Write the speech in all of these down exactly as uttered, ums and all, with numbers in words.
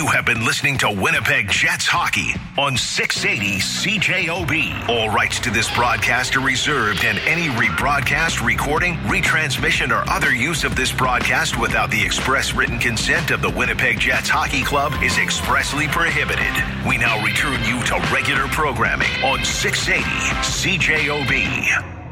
You have been listening to Winnipeg Jets Hockey on six eighty C J O B. All rights to this broadcast are reserved, and any rebroadcast, recording, retransmission, or other use of this broadcast without the express written consent of the Winnipeg Jets Hockey Club is expressly prohibited. We now return you to regular programming on six eighty C J O B.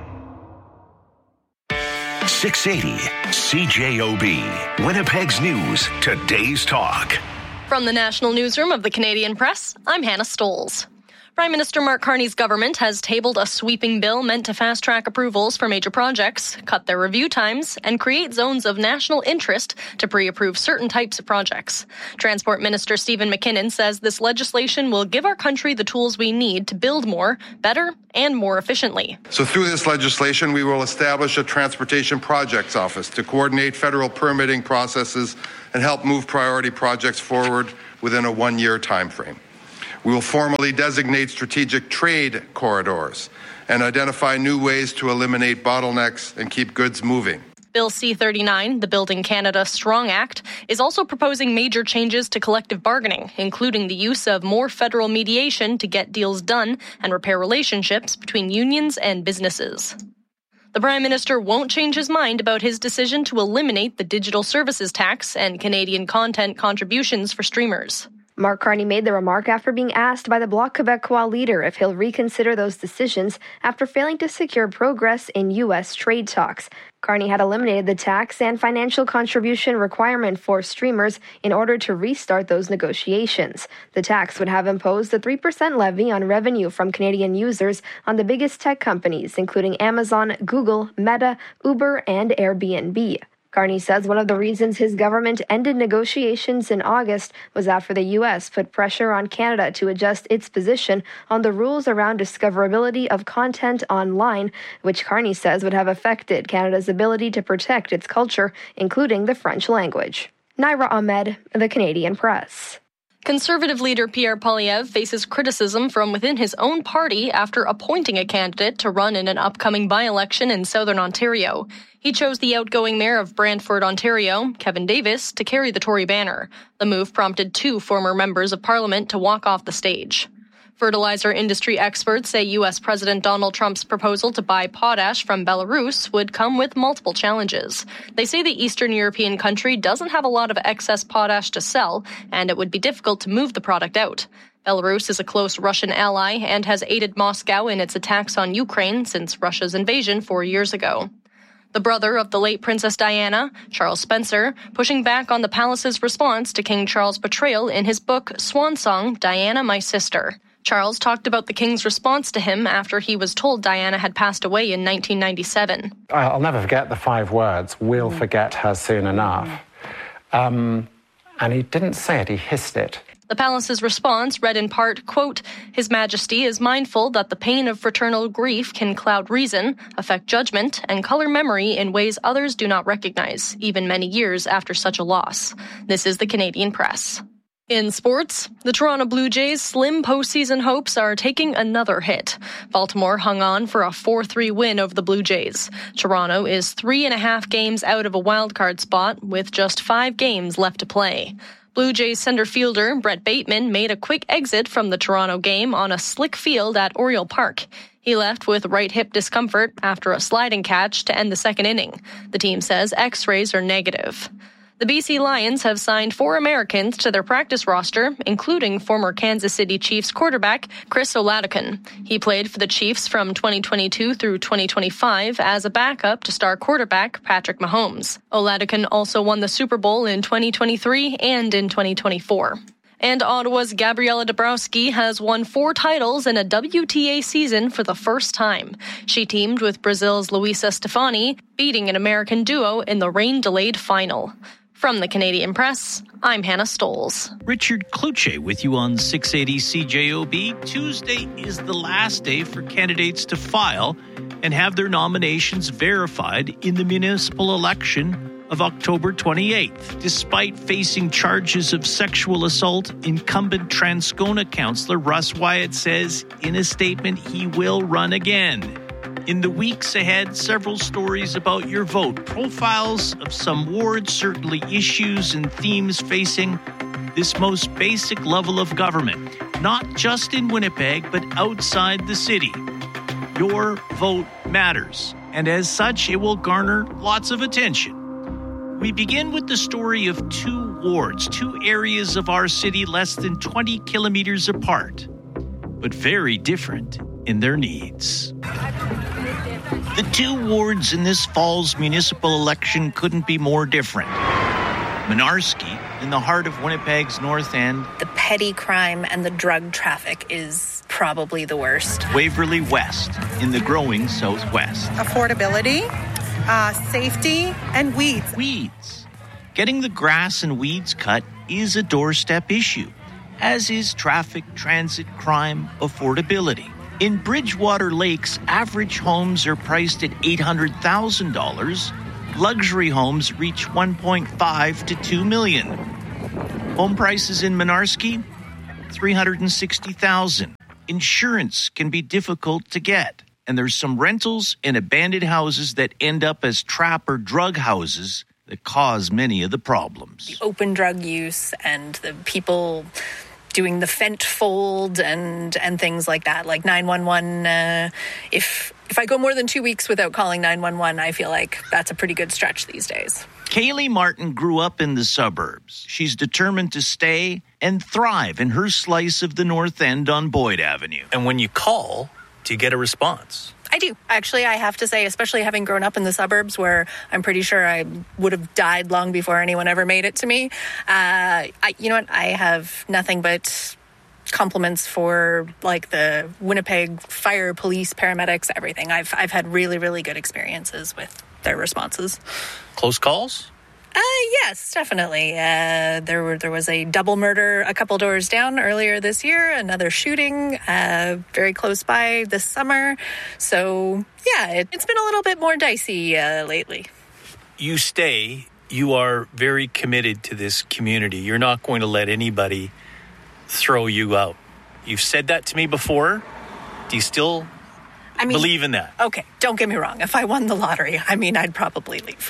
six eighty C J O B. Winnipeg's News, today's talk. From the National Newsroom of the Canadian Press, I'm Hannah Stoles. Prime Minister Mark Carney's government has tabled a sweeping bill meant to fast-track approvals for major projects, cut their review times, and create zones of national interest to pre-approve certain types of projects. Transport Minister Stephen McKinnon says this legislation will give our country the tools we need to build more, better, and more efficiently. So through this legislation, we will establish a Transportation Projects Office to coordinate federal permitting processes and help move priority projects forward within a one-year time frame. We will formally designate strategic trade corridors and identify new ways to eliminate bottlenecks and keep goods moving. Bill C thirty-nine, the Building Canada Strong Act, is also proposing major changes to collective bargaining, including the use of more federal mediation to get deals done and repair relationships between unions and businesses. The Prime Minister won't change his mind about his decision to eliminate the digital services tax and Canadian content contributions for streamers. Mark Carney made the remark after being asked by the Bloc Québécois leader if he'll reconsider those decisions after failing to secure progress in U S trade talks. Carney had eliminated the tax and financial contribution requirement for streamers in order to restart those negotiations. The tax would have imposed a three percent levy on revenue from Canadian users on the biggest tech companies, including Amazon, Google, Meta, Uber, and Airbnb. Carney says one of the reasons his government ended negotiations in August was after the U S put pressure on Canada to adjust its position on the rules around discoverability of content online, which Carney says would have affected Canada's ability to protect its culture, including the French language. Naira Ahmed, The Canadian Press. Conservative leader Pierre Poilievre faces criticism from within his own party after appointing a candidate to run in an upcoming by-election in southern Ontario. He chose the outgoing mayor of Brantford, Ontario, Kevin Davis, to carry the Tory banner. The move prompted two former members of parliament to walk off the stage. Fertilizer industry experts say U S President Donald Trump's proposal to buy potash from Belarus would come with multiple challenges. They say the Eastern European country doesn't have a lot of excess potash to sell, and it would be difficult to move the product out. Belarus is a close Russian ally and has aided Moscow in its attacks on Ukraine since Russia's invasion four years ago. The brother of the late Princess Diana, Charles Spencer, pushing back on the palace's response to King Charles' betrayal in his book Swan Song, Diana, My Sister. Charles talked about the king's response to him after he was told Diana had passed away in nineteen ninety-seven. I'll never forget the five words, we'll forget her soon enough. Um, and he didn't say it, he hissed it. The palace's response read in part, quote, His Majesty is mindful that the pain of fraternal grief can cloud reason, affect judgment, and color memory in ways others do not recognize, even many years after such a loss. This is the Canadian Press. In sports, the Toronto Blue Jays' slim postseason hopes are taking another hit. Baltimore hung on for a four three win over the Blue Jays. Toronto is three and a half games out of a wildcard spot with just five games left to play. Blue Jays center fielder Brett Bateman made a quick exit from the Toronto game on a slick field at Oriole Park. He left with right hip discomfort after a sliding catch to end the second inning. The team says X-rays are negative. The B C Lions have signed four Americans to their practice roster, including former Kansas City Chiefs quarterback Chris Oladokun. He played for the Chiefs from twenty twenty-two through twenty twenty-five as a backup to star quarterback Patrick Mahomes. Oladokun also won the Super Bowl in twenty twenty-three and in twenty twenty-four. And Ottawa's Gabriela Dabrowski has won four titles in a W T A season for the first time. She teamed with Brazil's Luisa Stefani, beating an American duo in the rain-delayed final. From the Canadian Press, I'm Hannah Stoles. Richard Kluche with you on six eighty C J O B. Tuesday is the last day for candidates to file and have their nominations verified in the municipal election of October twenty-eighth. Despite facing charges of sexual assault, incumbent Transcona councillor Russ Wyatt says in a statement he will run again. In the weeks ahead, several stories about your vote, profiles of some wards, certainly issues and themes facing this most basic level of government, not just in Winnipeg, but outside the city. Your vote matters, and as such, it will garner lots of attention. We begin with the story of two wards, two areas of our city less than twenty kilometers apart, but very different in their needs. The two wards in this fall's municipal election couldn't be more different. Mynarski, in the heart of Winnipeg's North End. The petty crime and the drug traffic is probably the worst. Waverly West, in the growing Southwest. Affordability, uh, safety, and weeds. Weeds. Getting the grass and weeds cut is a doorstep issue, as is traffic, transit, crime, affordability. In Bridgewater Lakes, average homes are priced at eight hundred thousand dollars. Luxury homes reach one point five to two million dollars. Home prices in Mynarski, three hundred sixty thousand dollars. Insurance can be difficult to get, and there's some rentals and abandoned houses that end up as trap or drug houses that cause many of the problems. The open drug use and the people doing the fent fold and and things like that, like nine one one. Uh, if if I go more than two weeks without calling nine one one, I feel like that's a pretty good stretch these days. Kaylee Martin grew up in the suburbs. She's determined to stay and thrive in her slice of the North End on Boyd Avenue. And when you call, do you get a response? I do. Actually, I have to say, especially having grown up in the suburbs where I'm pretty sure I would have died long before anyone ever made it to me. Uh, I, you know what? I have nothing but compliments for like the Winnipeg fire, police, paramedics, everything. I've I've had really, really good experiences with their responses. Close calls? Uh, yes, definitely. Uh, there were there was a double murder a couple doors down earlier this year, another shooting uh, very close by this summer. So, yeah, it, it's been a little bit more dicey uh, lately. You stay. You are very committed to this community. You're not going to let anybody throw you out. You've said that to me before. Do you still... I mean, believe in that? Okay, don't get me wrong. If I won the lottery, I mean, I'd probably leave.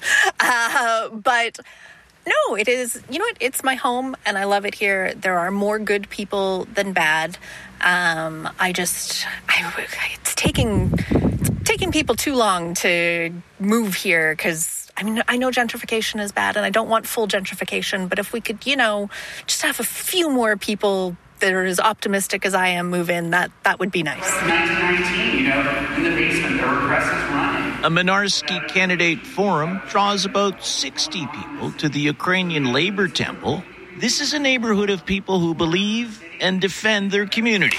Uh, but no, it is, you know what? It's my home and I love it here. There are more good people than bad. Um, I just, I, it's taking, it's taking people too long to move here because I mean, I know gentrification is bad and I don't want full gentrification, but if we could, you know, just have a few more people that are as optimistic as I am move in, that that would be nice. nineteen nineteen, you know, in the basement, there were presses running. A Mynarski candidate forum draws about sixty people to the Ukrainian Labor Temple. This is a neighborhood of people who believe and defend their community.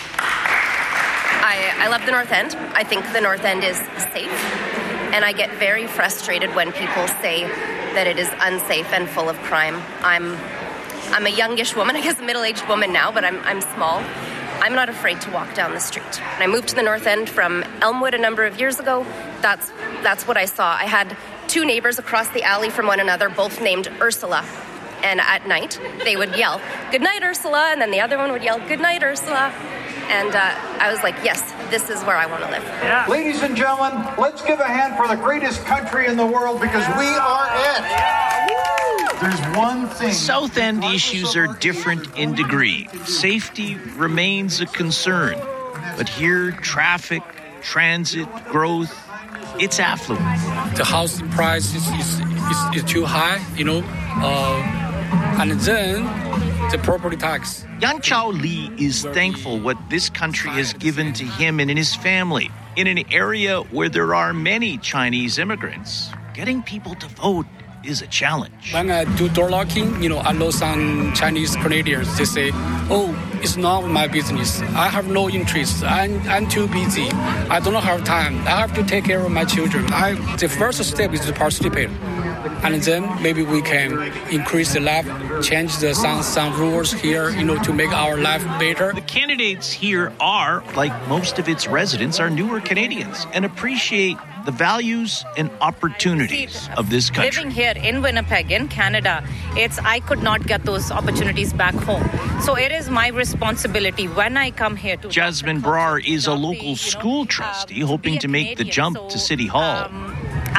I, I love the North End. I think the North End is safe, and I get very frustrated when people say that it is unsafe and full of crime. I'm I'm a youngish woman, I guess a middle-aged woman now, but I'm I'm small. I'm not afraid to walk down the street. I moved to the North End from Elmwood a number of years ago. That's that's what I saw. I had two neighbors across the alley from one another, both named Ursula. And at night, they would yell, "Good night, Ursula," and then the other one would yell, "Good night, Ursula." And uh, I was like, yes, this is where I want to live. Yeah. Ladies and gentlemen, let's give a hand for the greatest country in the world because we are it. There's one thing. South End issues are different in degree. Safety remains a concern. But here, traffic, transit, growth, it's affluent. The house price is, is, is, is too high, you know, uh, and then the property tax. Yan Chao Li is thankful what this country has given to him and his family. In an area where there are many Chinese immigrants, getting people to vote is a challenge. When I do door knocking, you know, I know some Chinese Canadians, they say, "Oh, it's not my business. I have no interest. I'm, I'm too busy. I don't have time. I have to take care of my children." I, the first step is to participate. And then maybe we can increase the life, change the some, some rules here, you know, to make our life better. The candidates here are, like most of its residents, are newer Canadians and appreciate the values and opportunities of this country. Living here in Winnipeg, in Canada, it's I could not get those opportunities back home. So it is my responsibility when I come here to... Jasmine Brar is a local school trustee hoping to make the jump to City Hall. Um,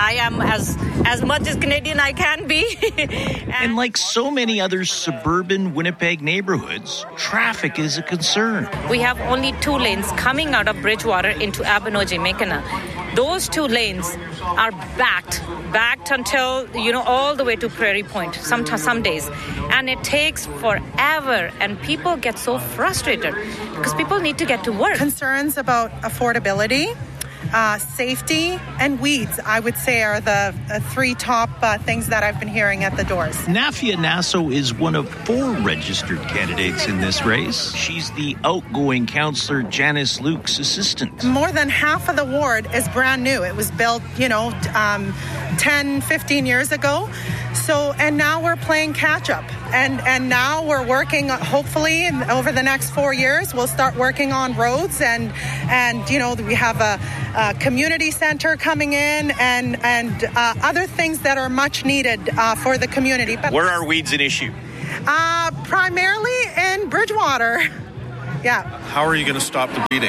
I am as as much as Canadian I can be. and, and like so many other suburban Winnipeg neighborhoods, traffic is a concern. We have only two lanes coming out of Bridgewater into Abinogi-Mekina. Those two lanes are backed, backed until, you know, all the way to Prairie Point, some, some days. And it takes forever, and people get so frustrated because people need to get to work. Concerns about affordability, uh, safety, and weeds, I would say, are the uh, three top uh, things that I've been hearing at the doors. Nafia Nasso is one of four registered candidates in this race. She's the outgoing councillor Janice Luke's assistant. More than half of the ward is brand new. It was built, you know, um, ten, fifteen years ago. So, and now we're playing catch up. And and now we're working, hopefully, in, over the next four years, we'll start working on roads and, and you know, we have a, a community center coming in and, and uh, other things that are much needed uh, for the community. But where are weeds an issue? Uh, primarily in Bridgewater. Yeah. How are you going to stop the bleeding?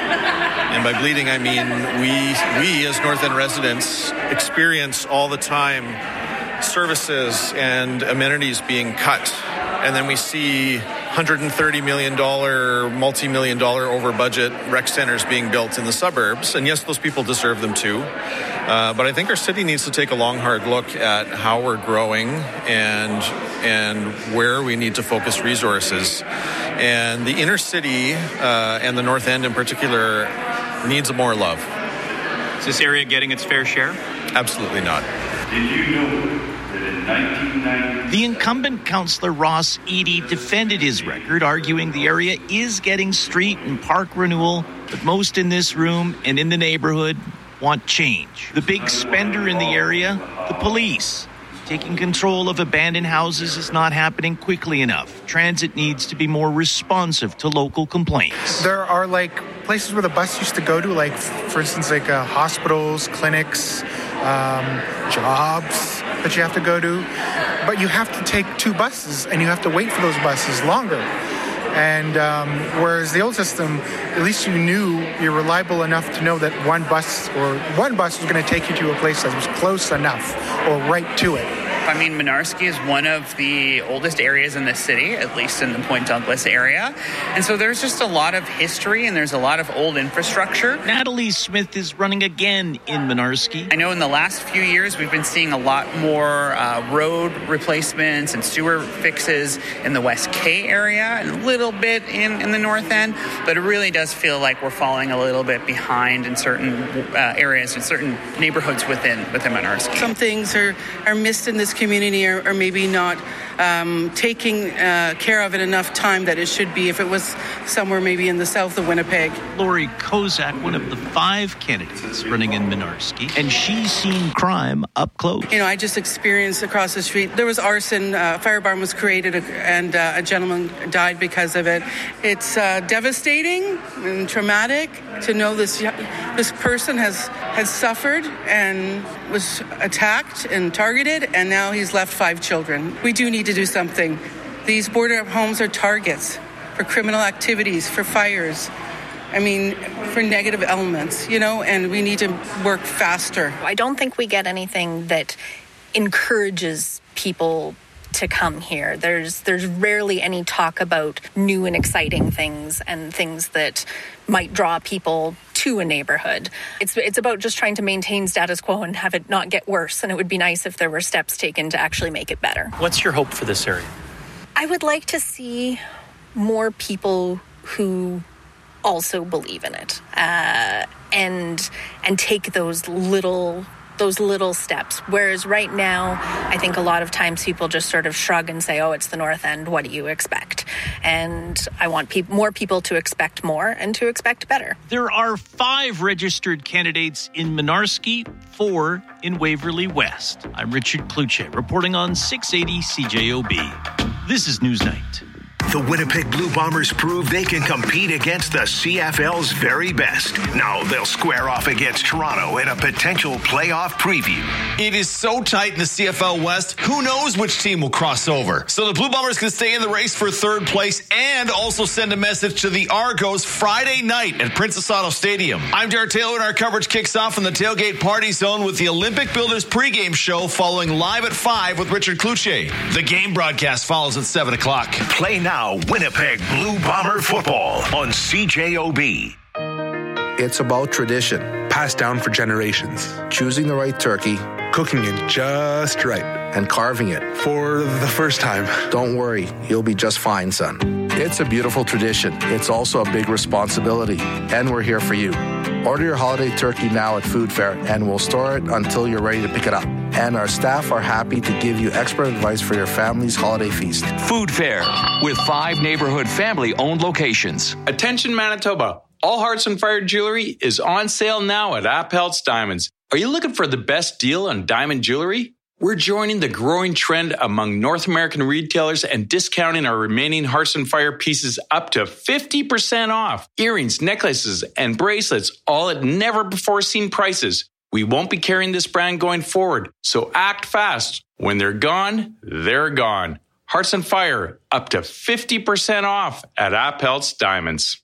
And by bleeding, I mean we, we as North End residents experience all the time services and amenities being cut, and then we see one hundred thirty million dollars, multi-million dollar over budget rec centers being built in the suburbs. And yes, those people deserve them too. Uh, but I think our city needs to take a long, hard look at how we're growing and and where we need to focus resources. And the inner city uh, and the North End in particular needs more love. Is this area getting its fair share? Absolutely not. Did you know that in nineteen ninety... The incumbent councillor Ross Eady defended his record, arguing the area is getting street and park renewal, but most in this room and in the neighbourhood want change. The big spender in the area, the police. Taking control of abandoned houses is not happening quickly enough. Transit needs to be more responsive to local complaints. There are like places where the bus used to go to, like for instance, like uh, hospitals, clinics, um, jobs that you have to go to. But you have to take two buses and you have to wait for those buses longer. And um, whereas the old system, at least you knew you're reliable enough to know that one bus or one bus was going to take you to a place that was close enough or right to it. I mean, Mynarski is one of the oldest areas in the city, at least in the Point Douglas area. And so there's just a lot of history and there's a lot of old infrastructure. Natalie Smith is running again in Mynarski. I know in the last few years we've been seeing a lot more uh, road replacements and sewer fixes in the West K area and a little bit in, in the North End. But it really does feel like we're falling a little bit behind in certain uh, areas and certain neighborhoods within, within Mynarski. Some things are, are missed in this community or, or maybe not um, taking uh, care of it enough time that it should be if it was somewhere maybe in the south of Winnipeg. Lori Kozak, one of the five candidates running in Mynarski, and she's seen crime up close. You know, I just experienced across the street, there was arson, uh, a fire barn was created and uh, a gentleman died because of it. It's uh, devastating and traumatic to know this this person has, has suffered and was attacked and targeted, and now he's left five children. We do need to do something. These border homes are targets for criminal activities, for fires. I mean, for negative elements, you know, and we need to work faster. I don't think we get anything that encourages people to come here. There's there's rarely any talk about new and exciting things and things that might draw people to a neighborhood. It's it's about just trying to maintain status quo and have it not get worse. And it would be nice if there were steps taken to actually make it better. What's your hope for this area? I would like to see more people who also believe in it uh, and and take those little those little steps. Whereas right now, I think a lot of times people just sort of shrug and say, oh, it's the North End, what do you expect? And I want pe- more people to expect more and to expect better. There are five registered candidates in Mynarski, four in Waverly West. I'm Richard Kluche, reporting on six eighty C J O B. This is Newsnight. The Winnipeg Blue Bombers prove they can compete against the C F L's very best. Now they'll square off against Toronto in a potential playoff preview. It is so tight in the C F L West, who knows which team will cross over. So the Blue Bombers can stay in the race for third place and also send a message to the Argos Friday night at Princess Auto Stadium. I'm Jared Taylor, and our coverage kicks off from the Tailgate Party Zone with the Olympic Builders pregame show following live at five with Richard Cloutier. The game broadcast follows at seven o'clock. Play now Winnipeg Blue Bomber football on C J O B. It's about tradition, passed down for generations. Choosing the right turkey, cooking it just right, and carving it for the first time. Don't worry, you'll be just fine, son. It's a beautiful tradition. It's also a big responsibility, and we're here for you. Order your holiday turkey now at Food Fair, and we'll store it until you're ready to pick it up. And our staff are happy to give you expert advice for your family's holiday feast. Food Fair, with five neighborhood family-owned locations. Attention Manitoba, all Hearts and Fire jewelry is on sale now at Appelt's Diamonds. Are you looking for the best deal on diamond jewelry? We're joining the growing trend among North American retailers and discounting our remaining Hearts and Fire pieces up to fifty percent off. Earrings, necklaces, and bracelets, all at never-before-seen prices. We won't be carrying this brand going forward, so act fast. When they're gone, they're gone. Hearts and Fire, up to fifty percent off at Appelt's Diamonds.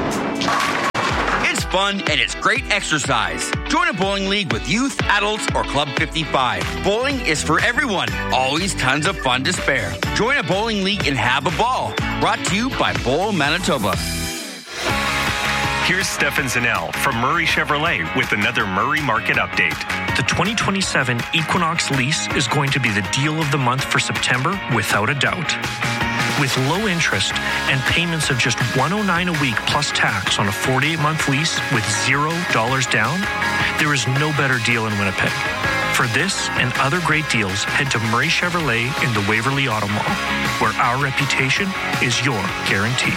It's fun and it's great exercise. Join a bowling league with youth, adults, or Club fifty-five. Bowling is for everyone. Always tons of fun to spare. Join a bowling league and have a ball. Brought to you by Bowl Manitoba. Here's Stefan Zanell from Murray Chevrolet with another Murray Market update. The twenty twenty-seven Equinox lease is going to be the deal of the month for September without a doubt. With low interest and payments of just one hundred nine dollars a week plus tax on a forty-eight month lease with zero dollars down, there is no better deal in Winnipeg. For this and other great deals, head to Murray Chevrolet in the Waverly Auto Mall, where our reputation is your guarantee.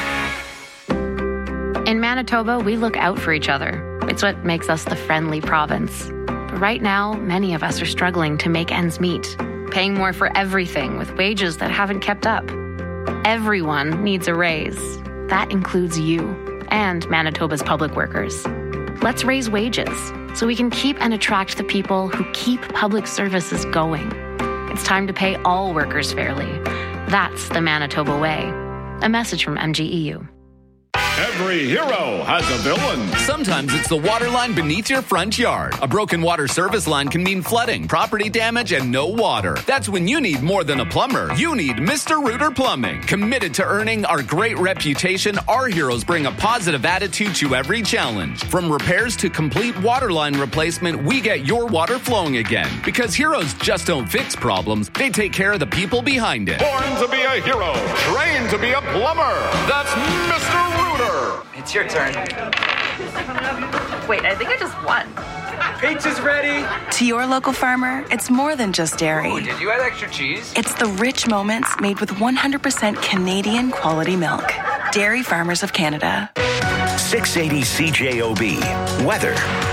In Manitoba, we look out for each other. It's what makes us the friendly province. But right now, many of us are struggling to make ends meet, paying more for everything with wages that haven't kept up. Everyone needs a raise. That includes you and Manitoba's public workers. Let's raise wages so we can keep and attract the people who keep public services going. It's time to pay all workers fairly. That's the Manitoba way. A message from M G E U. Every hero has a villain. Sometimes it's the water line beneath your front yard. A broken water service line can mean flooding, property damage, and no water. That's when you need more than a plumber. You need Mister Rooter Plumbing. Committed to earning our great reputation, our heroes bring a positive attitude to every challenge. From repairs to complete water line replacement, we get your water flowing again. Because heroes just don't fix problems, they take care of the people behind it. Born to be a hero, trained to be a plumber. That's Mister Rooter. It's your turn. Wait, I think I just won. Pizza's ready. To your local farmer, it's more than just dairy. Oh, did you add extra cheese? It's the rich moments made with one hundred percent Canadian quality milk. Dairy Farmers of Canada. six eighty C J O B. Weather.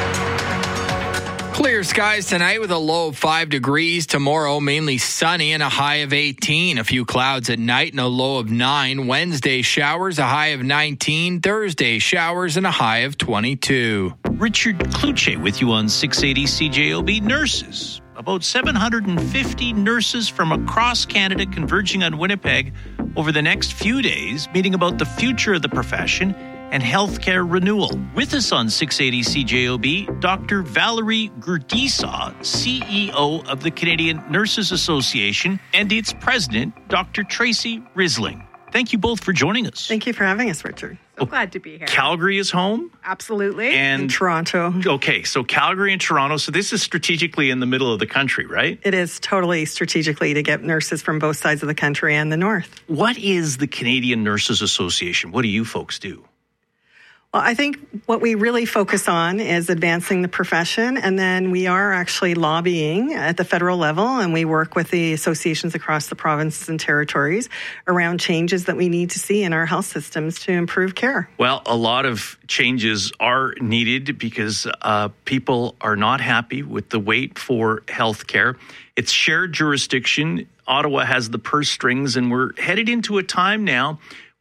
Clear skies tonight with a low of five degrees. Tomorrow, mainly sunny and a high of eighteen. A few clouds at night and a low of nine. Wednesday, showers, a high of nineteen. Thursday, showers and a high of twenty-two. Richard Cloutier with you on six eighty C J O B. Nurses. About seven hundred fifty nurses from across Canada converging on Winnipeg over the next few days, meeting about the future of the profession and healthcare renewal. With us on six eighty C J O B, Doctor Valerie Gurdisa, C E O of the Canadian Nurses Association, and its president, Doctor Tracy Risling. Thank you both for joining us. Thank you for having us, Richard. So oh, glad to be here. Calgary is home? Absolutely. And in Toronto. Okay, so Calgary and Toronto. So this is strategically in the middle of the country, right? It is totally strategically to get nurses from both sides of the country and the north. What is the Canadian Nurses Association? What do you folks do? Well, I think what we really focus on is advancing the profession, and then we are actually lobbying at the federal level, and we work with the associations across the provinces and territories around changes that we need to see in our health systems to improve care. Well, a lot of changes are needed because uh, people are not happy with the wait for health care. It's shared jurisdiction. Ottawa has the purse strings, and we're headed into a time now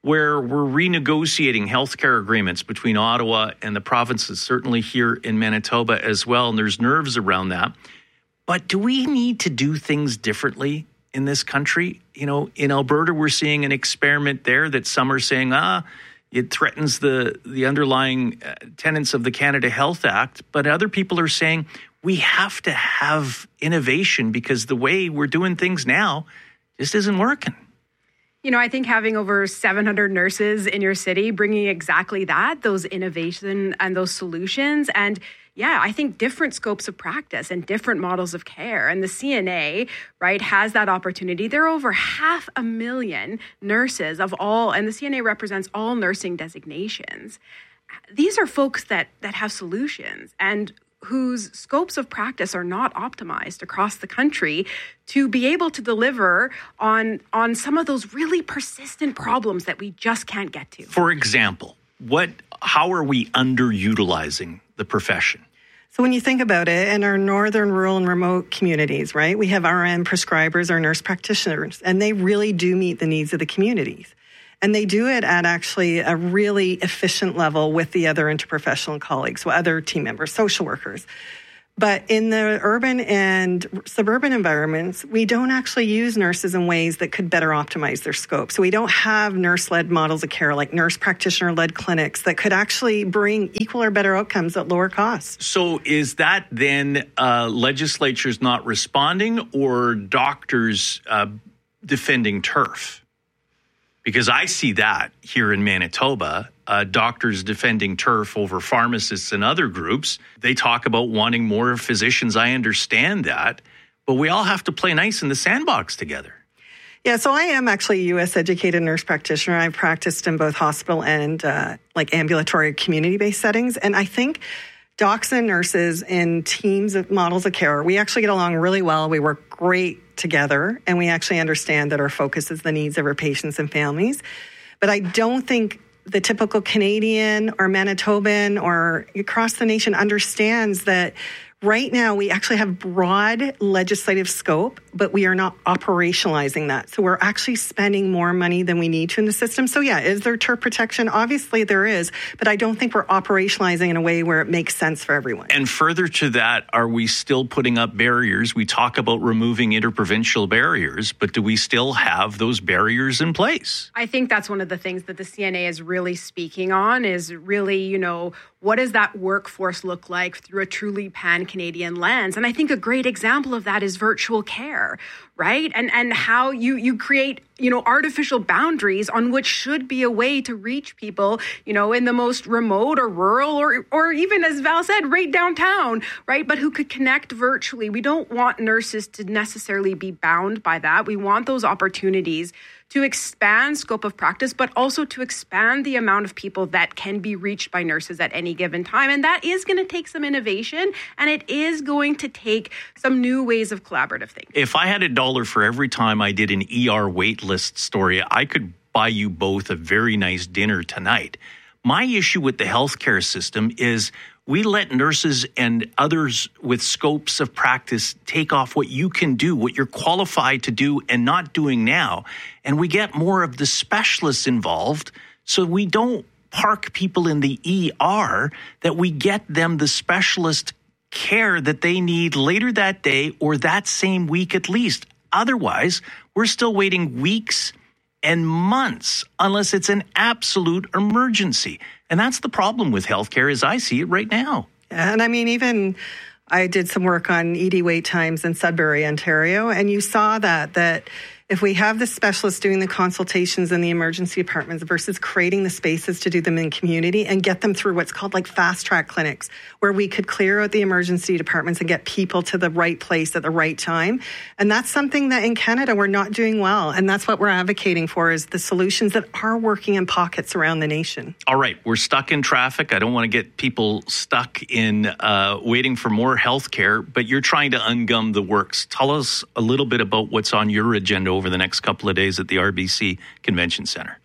where we're renegotiating healthcare agreements between Ottawa and the provinces, certainly here in Manitoba as well, and there's nerves around that. But do we need to do things differently in this country? You know, in Alberta, we're seeing an experiment there that some are saying, ah, it threatens the, the underlying uh, tenets of the Canada Health Act. But other people are saying we have to have innovation because the way we're doing things now just isn't working. You know, I think having over seven hundred nurses in your city, bringing exactly that, those innovation and those solutions. And yeah, I think different scopes of practice and different models of care. And the C N A, right, has that opportunity. There are over half a million nurses of all, and the C N A represents all nursing designations. These are folks that that have solutions and whose scopes of practice are not optimized across the country to be able to deliver on, on some of those really persistent problems that we just can't get to. For example, what? How are we underutilizing the profession? So when you think about it, in our northern, rural, and remote communities, right, we have R N prescribers or nurse practitioners, and they really do meet the needs of the communities. And they do it at actually a really efficient level with the other interprofessional colleagues, so other team members, social workers. But in the urban and suburban environments, we don't actually use nurses in ways that could better optimize their scope. So we don't have nurse-led models of care, like nurse practitioner-led clinics, that could actually bring equal or better outcomes at lower costs. So is that then uh, legislatures not responding or doctors uh, defending turf? Because I see that here in Manitoba, uh, doctors defending turf over pharmacists and other groups. They talk about wanting more physicians. I understand that. But we all have to play nice in the sandbox together. Yeah, so I am actually a U S educated nurse practitioner. I've practiced in both hospital and uh, like ambulatory community-based settings. And I think docs and nurses in teams of models of care, we actually get along really well. We work great together, and we actually understand that our focus is the needs of our patients and families. But I don't think the typical Canadian or Manitoban or across the nation understands that right now we actually have broad legislative scope, but we are not operationalizing that. So we're actually spending more money than we need to in the system. So yeah, is there turf protection? Obviously there is, but I don't think we're operationalizing in a way where it makes sense for everyone. And further to that, are we still putting up barriers? We talk about removing interprovincial barriers, but do we still have those barriers in place? I think that's one of the things that the C N A is really speaking on is really, you know, what does that workforce look like through a truly pan-Canadian lens? And I think a great example of that is virtual care, right? And and how you you create, you know, artificial boundaries on which should be a way to reach people, you know, in the most remote or rural or or even, as Val said, right downtown, right? But who could connect virtually. We don't want nurses to necessarily be bound by that. We want those opportunities to expand scope of practice, but also to expand the amount of people that can be reached by nurses at any given time. And that is going to take some innovation, and it is going to take some new ways of collaborative thinking. If I had a dollar for every time I did an E R wait list story, I could buy you both a very nice dinner tonight. My issue with the healthcare system is we let nurses and others with scopes of practice take off what you can do, what you're qualified to do and not doing now. And we get more of the specialists involved. So we don't park people in the E R, that we get them the specialist care that they need later that day or that same week at least. Otherwise, we're still waiting weeks and months unless it's an absolute emergency. And that's the problem with healthcare as I see it right now. And I mean, even I did some work on E D wait times in Sudbury, Ontario, and you saw that, that if we have the specialists doing the consultations in the emergency departments versus creating the spaces to do them in community and get them through what's called like fast track clinics, where we could clear out the emergency departments and get people to the right place at the right time. And that's something that in Canada we're not doing well. And that's what we're advocating for, is the solutions that are working in pockets around the nation. All right, we're stuck in traffic. I don't want to get people stuck in uh, waiting for more health care, but you're trying to ungum the works. Tell us a little bit about what's on your agenda over the next couple of days at the R B C Convention Centre.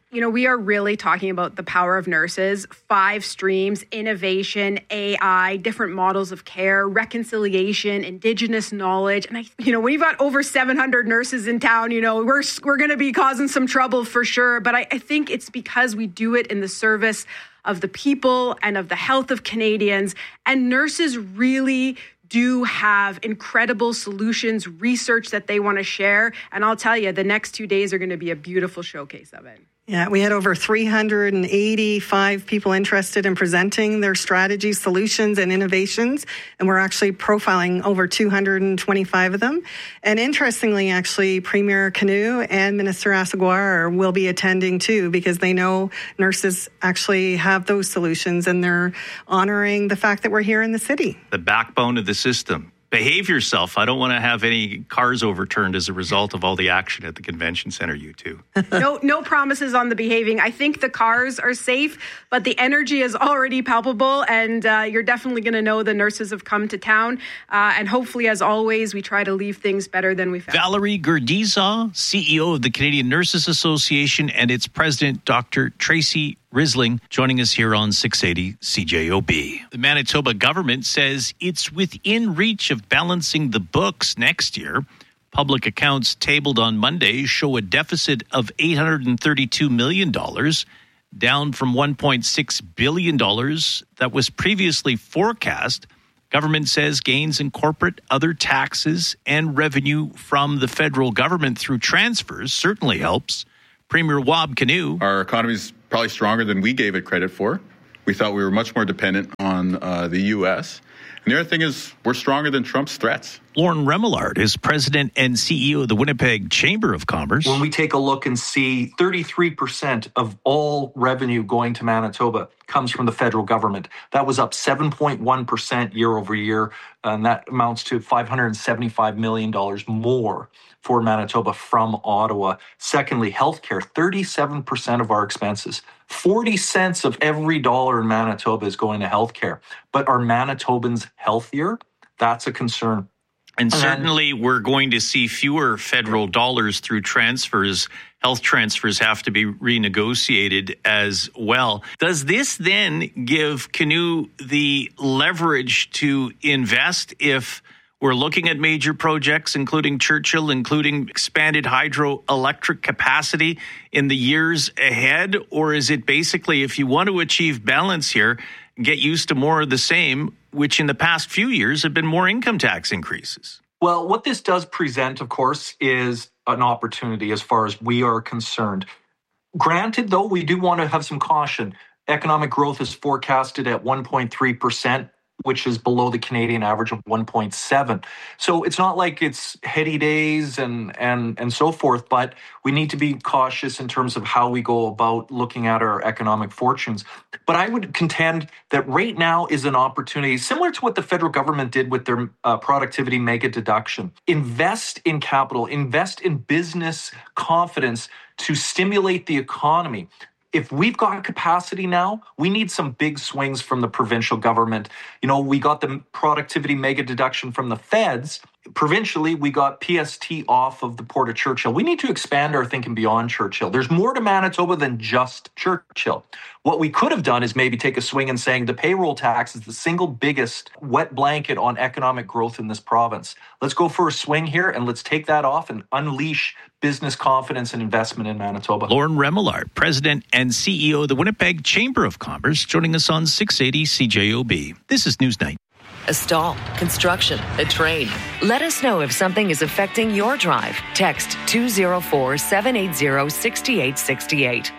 You know, we are really talking about the power of nurses, five streams, innovation, A I, different models of care, reconciliation, Indigenous knowledge. And, I, you know, when you've got over seven hundred nurses in town, you know, we're we're going to be causing some trouble for sure. But I, I think it's because we do it in the service of the people and of the health of Canadians. And nurses really do have incredible solutions, research that they want to share. And I'll tell you, the next two days are going to be a beautiful showcase of it. Yeah, we had over three hundred eighty-five people interested in presenting their strategies, solutions, and innovations, and we're actually profiling over two hundred twenty-five of them. And interestingly, actually, Premier Canoe and Minister Assaguar will be attending too, because they know nurses actually have those solutions, and they're honoring the fact that we're here in the city. The backbone of the system. Behave yourself. I don't want to have any cars overturned as a result of all the action at the convention center, you two. No no promises on the behaving. I think the cars are safe, but the energy is already palpable, and uh, you're definitely going to know the nurses have come to town. Uh, and hopefully, as always, we try to leave things better than we found. Valerie Gurdiza, C E O of the Canadian Nurses Association, and its president, Doctor Tracy Risling, joining us here on six eighty C J O B. The Manitoba government says it's within reach of balancing the books next year. Public accounts tabled on Monday show a deficit of eight hundred thirty-two million dollars, down from one point six billion dollars that was previously forecast. Government says gains in corporate, other taxes, and revenue from the federal government through transfers certainly helps. Premier Wab Kinew. Our economy is probably stronger than we gave it credit for. We thought we were much more dependent on uh, the U S. And the other thing is we're stronger than Trump's threats. Lauren Remillard is president and C E O of the Winnipeg Chamber of Commerce. When we take a look and see thirty-three percent of all revenue going to Manitoba comes from the federal government. That was up seven point one percent year over year, and that amounts to five hundred seventy-five million dollars more for Manitoba from Ottawa. Secondly, healthcare, thirty-seven percent of our expenses. forty cents of every dollar in Manitoba is going to healthcare. But are Manitobans healthier? That's a concern. And certainly we're going to see fewer federal dollars through transfers. Health transfers have to be renegotiated as well. Does this then give Canoe the leverage to invest if we're looking at major projects, including Churchill, including expanded hydroelectric capacity in the years ahead? Or is it basically, if you want to achieve balance here, get used to more of the same, which in the past few years have been more income tax increases? Well, what this does present, of course, is an opportunity as far as we are concerned. Granted, though, we do want to have some caution. Economic growth is forecasted at one point three percent, which is below the Canadian average of one point seven. So it's not like it's heady days and, and, and so forth, but we need to be cautious in terms of how we go about looking at our economic fortunes. But I would contend that right now is an opportunity, similar to what the federal government did with their uh, productivity mega deduction. Invest in capital, invest in business confidence to stimulate the economy. If we've got capacity now, we need some big swings from the provincial government. You know, we got the productivity mega deduction from the feds. Provincially, we got P S T off of the Port of Churchill. We need to expand our thinking beyond Churchill. There's more to Manitoba than just Churchill. What we could have done is maybe take a swing and saying the payroll tax is the single biggest wet blanket on economic growth in this province. Let's go for a swing here and let's take that off and unleash business confidence and investment in Manitoba. Lauren Remillard, president and C E O of the Winnipeg Chamber of Commerce, joining us on six eighty C J O B. This is Newsnight. A stall, construction, a train. Let us know if something is affecting your drive. Text two oh four, seven eight zero, six eight six eight.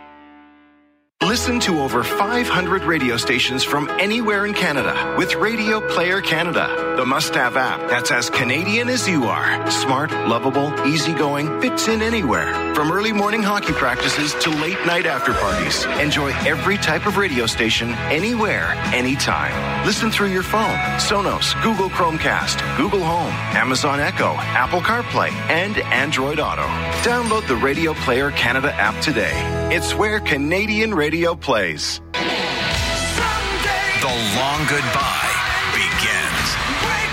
Listen to over five hundred radio stations from anywhere in Canada with Radio Player Canada, the must-have app that's as Canadian as you are. Smart, lovable, easygoing, fits in anywhere. From early morning hockey practices to late night after parties. Enjoy every type of radio station, anywhere, anytime. Listen through your phone, Sonos, Google Chromecast, Google Home, Amazon Echo, Apple CarPlay, and Android Auto. Download the Radio Player Canada app today. It's where Canadian radio plays. The long goodbye begins.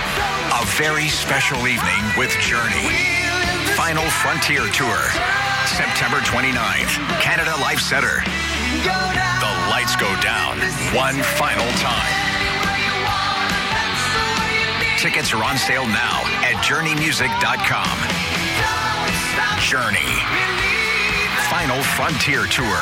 A very special evening with Journey. Final Frontier Tour. September twenty-ninth, Canada Life Centre. The lights go down one final time. Tickets are on sale now at journey music dot com. Journey. Final Frontier Tour.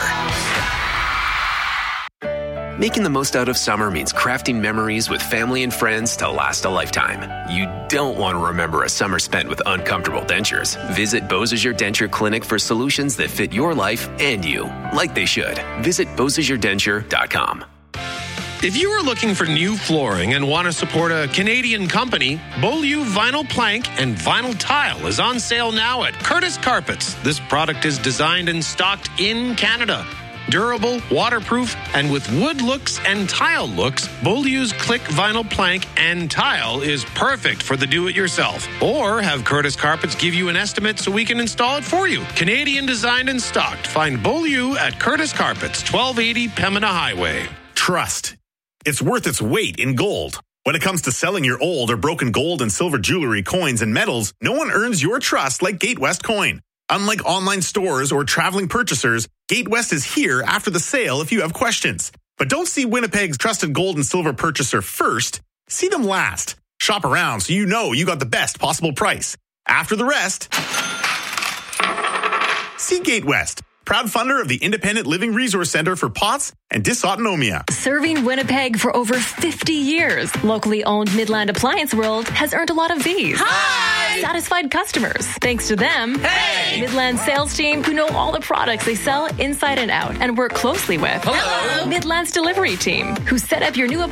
Making the most out of summer means crafting memories with family and friends to last a lifetime. You don't want to remember a summer spent with uncomfortable dentures. Visit Beausejour Denture Clinic for solutions that fit your life and you, like they should. Visit beausejour denture dot com. If you are looking for new flooring and want to support a Canadian company, Beaulieu Vinyl Plank and Vinyl Tile is on sale now at Curtis Carpets. This product is designed and stocked in Canada. Durable, waterproof, and with wood looks and tile looks, Beaulieu's Click Vinyl Plank and Tile is perfect for the do-it-yourself. Or have Curtis Carpets give you an estimate so we can install it for you. Canadian designed and stocked. Find Beaulieu at Curtis Carpets, twelve eighty Pembina Highway. Trust. It's worth its weight in gold. When it comes to selling your old or broken gold and silver jewelry, coins, and metals, no one earns your trust like Gatewest Coin. Unlike online stores or traveling purchasers, Gatewest is here after the sale if you have questions. But don't see Winnipeg's trusted gold and silver purchaser first. See them last. Shop around so you know you got the best possible price. After the rest, see Gatewest, proud funder of the Independent Living Resource Center for P O T S and Dysautonomia. Serving Winnipeg for over fifty years, locally owned Midland Appliance World has earned a lot of these. Hi! Satisfied customers. Thanks to them, hey! Midland sales team who know all the products they sell inside and out and work closely with. Hello! Midland's delivery team who set up your new